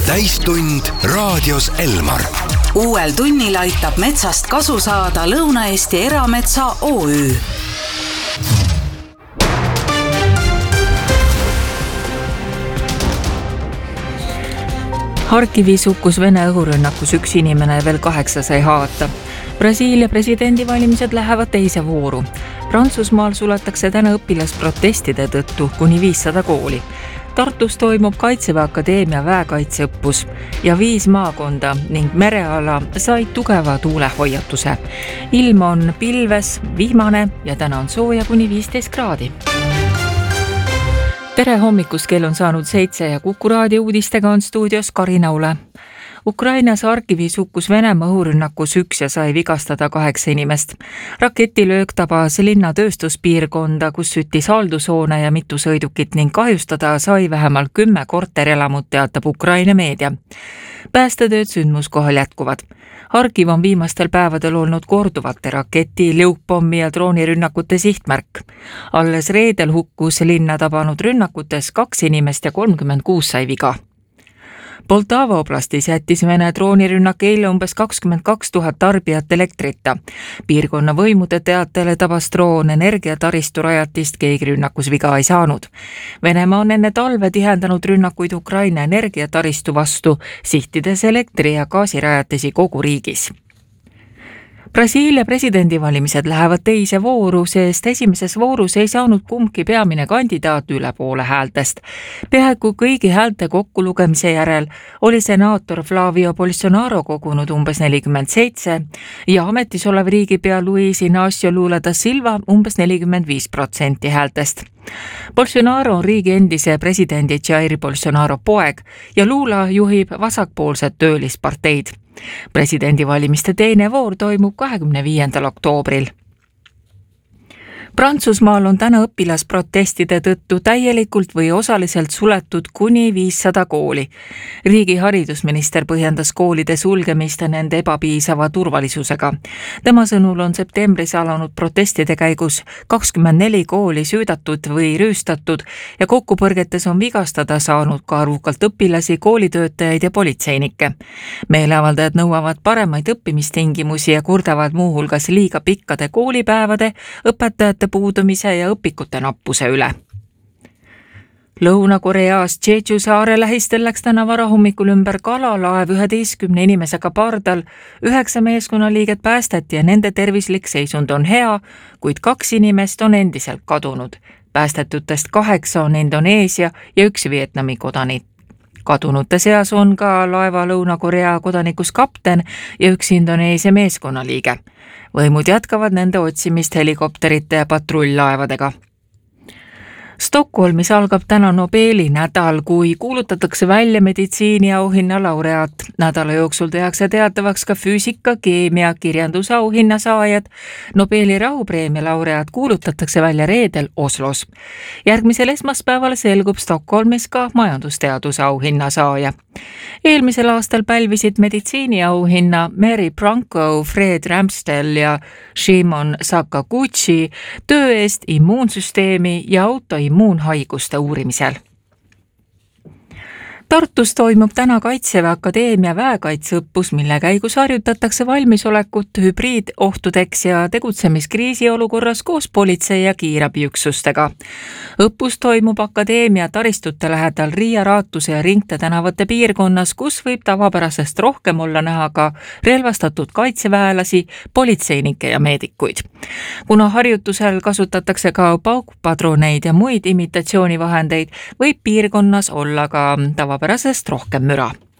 täistund raadios Elmar. Uuel tunnil aitab metsast kasu saada Lõuna-Eesti Erametsa OÜ. Harkivis hukkus Vene õhurünnakus 1 inimene ja veel 8 sai haavata. Brasiilia presidendivalimised lähevad teise vooru. Prantsusmaal suletakse täna õpilasprotestide tõttu kuni 500 kooli. Tartus toimub Kaitseväe Akadeemia väekaitseõppus ja 5 maakonda ning mereala said tugeva tuulehoiatuse. Ilm on pilves, vihmane ja täna on sooja kuni 15 kraadi. Tere hommikust, kell on saanud 7 ja Kuku raadio uudistega on stuudios Karina Ule. Ukrainas Harkivis hukkus Venemaa õhurünnakus 1 ja sai vigastada 8 inimest. Raketilöök tabas linna tööstuspiirkonda, kus süttis haldushoone ja mitu sõidukit ning kahjustada sai vähemalt 10 korterelamut, teatab Ukraina meedia. Päästetööd sündmuskohal jätkuvad. Harkiv on viimastel päevadel olnud korduvate raketi, liukpommi ja droonirünnakute sihtmärk. Alles reedel hukkus linna tabanud rünnakutes 2 inimest ja 36 sai viga. Poltava oblastis jättis Vene droonirünnak eile umbes 22 000 tarbijat elektrita. Piirkonna võimude teatele tabas droon energiataristu rajatist, keegi rünnakus viga ei saanud. Venemaa on enne talve tihendanud rünnakuid Ukraina energiataristu vastu, sihtides elektri- ja gaasirajatisi kogu riigis. Brasiilia presidendivalimised lähevad teise vooru, sest esimeses voorus ei saanud kumbki peamine kandidaat üle poole häältest. Peaaegu kõigi häälte kokkulugemise järel oli senaator Flavio Bolsonaro kogunud umbes 47 ja ametis olev riigipea Luis Inácio Lula da Silva umbes 45% häältest. Bolsonaro on riigi endise presidendi Jair Bolsonaro poeg ja Lula juhib vasakpoolset töölisparteid. Presidendivalimiste teine voor toimub 25. oktoobril. Prantsusmaal on täna õpilasprotestide tõttu täielikult või osaliselt suletud kuni 500 kooli. Riigi haridusminister põhjendas koolide sulgemist nende ebapiisava turvalisusega. Tema sõnul on septembris alanud protestide käigus 24 kooli süüdatud või rüüstatud ja kokkupõrgetes on vigastada saanud ka arvukalt õpilasi, koolitöötajaid ja politseinikke. Meeleavaldajad nõuavad paremaid õppimistingimusi ja kurdavad muuhulgas liiga pikkade koolipäevade, õpetajate puudumise ja õpikute nappuse üle. Lõuna-Koreas Jeju saare lähistel läks täna varahommikul ümber kalalaev 11 inimesega pardal. 9 meeskonnaliiget päästeti ja nende tervislik seisund on hea, kuid 2 inimest on endiselt kadunud. Päästetutest 8 on Indoneesia ja 1 Vietnami kodanik. Kadunute seas on ka laeva Lõuna-Korea kodanikus kapten ja 1 Indoneesia meeskonnaliige. Võimud jätkavad nende otsimist helikopterite ja patrull-laevadega. Stockholmis algab täna Nobeli nädal, kui kuulutatakse välja meditsiiniauhinna laureaat. Nädala jooksul tehakse teatavaks ka füüsika, keemia, kirjandusauhinna saajad. Nobeli rahupreemia laureaat kuulutatakse välja reedel Oslos. Järgmisel esmaspäeval selgub Stockholmis ka majandusteaduse auhinna saaja. Eelmisel aastal pälvisid meditsiiniauhinna Mary Branco, Fred Ramstel ja Shimon Sakaguchi töö eest immuunsüsteemi ja autoimmuunhaiguste uurimisel. Tartus toimub täna Kaitseväe Akadeemia väekaitseõppus, mille käigus harjutatakse valmisolekut hübriidohtudeks ja tegutsemiskriisi olukorras koos politsei ja kiirabiüksustega. Õppus toimub akadeemia taristute lähedal Riia, Raatuse ja Ringte tänavate piirkonnas, kus võib tavapärasest rohkem olla näha ka relvastatud kaitseväelasi, politseinikke ja meedikuid. Kuna harjutusel kasutatakse ka paukpadroneid ja muid imitatsioonivahendeid, võib piirkonnas olla ka tavapärasest rohkem müra.